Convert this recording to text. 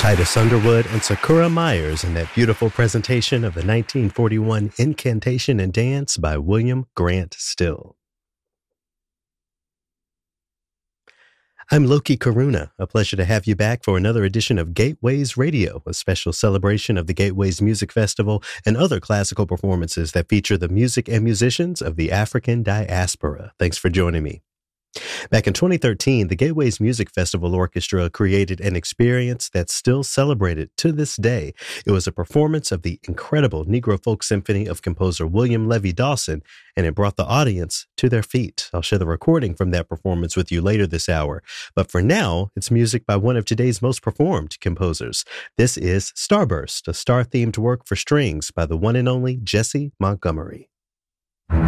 Titus Underwood and Sakura Myers in that beautiful presentation of the 1941 Incantation and Dance by William Grant Still. I'm Loki Karuna. A pleasure to have you back for another edition of Gateways Radio, a special celebration of the Gateways Music Festival and other classical performances that feature the music and musicians of the African diaspora. Thanks for joining me. Back in 2013, the Gateways Music Festival Orchestra created an experience that's still celebrated to this day. It was a performance of the incredible Negro Folk Symphony of composer William Levy Dawson, and it brought the audience to their feet. I'll share the recording from that performance with you later this hour. But for now, it's music by one of today's most performed composers. This is Starburst, a star-themed work for strings by the one and only Jessie Montgomery.